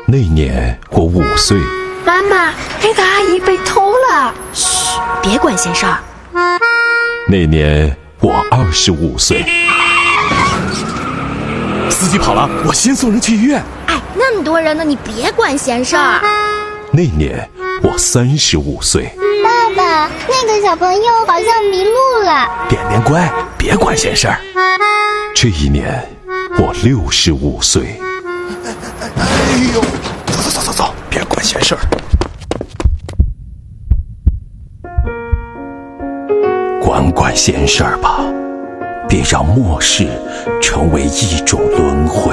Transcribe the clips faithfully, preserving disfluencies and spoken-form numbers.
那年我五岁。 妈妈，那个阿姨被偷了。 嘘，别管闲事儿。 那年我二十五岁。 司机跑了，我先送人去医院。 哎，那么多人呢，你别管闲事儿。 那年我三十五岁。 爸爸，那个小朋友好像迷路了。 点点乖，别管闲事儿。 这一年我六十五岁。 哎呦，走走走走走，别管闲事儿。 管管闲事儿吧，别让末世成为一种轮回。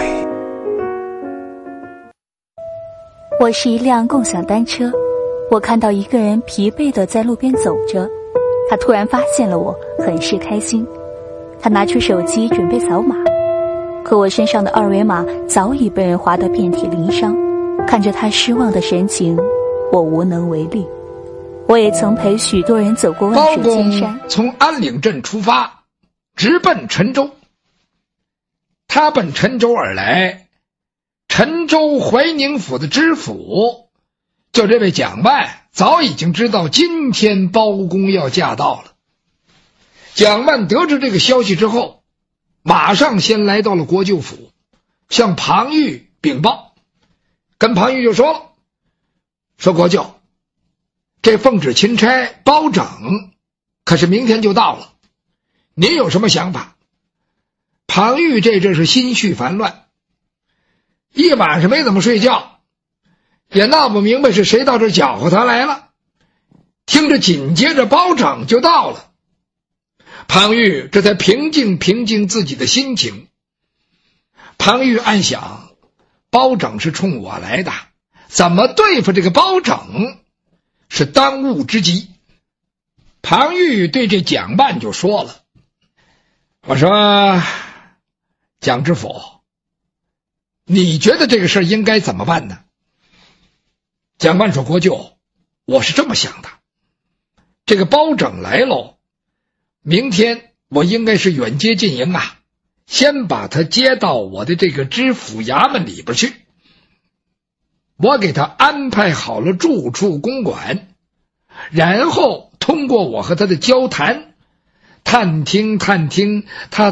我是一辆共享单车，我看到一个人疲惫地在路边走着，他突然发现了我，很是开心。他拿出手机准备扫码，可我身上的二维码早已被人划得遍体鳞伤。看着他失望的神情，我无能为力。我也曾陪许多人走过万水千山。 从安岭镇出发，直奔陈州。他奔陈州而来，陈州怀宁府的知府，就这位蒋万，早已经知道今天包公要驾到了。蒋万得知这个消息之后，马上先来到了国舅府，向庞玉禀报。跟庞玉就说了，说国舅，这奉旨钦差包拯可是明天就到了，您有什么想法？庞玉这阵是心绪烦乱，一晚上没怎么睡觉，也闹不明白是谁到这搅和他来了。听着紧接着包拯就到了，庞玉这才平静平静自己的心情。庞玉暗想，包拯是冲我来的，怎么对付这个包拯是当务之急。庞玉对这蒋万就说了，我说蒋知府，你觉得这个事应该怎么办呢？蒋万说，国舅，我是这么想的，这个包拯来喽，明天我应该是远接近迎啊，先把他接到我的这个知府衙门里边去，我给他安排好了住处公馆，然后通过我和他的交谈，探听探听他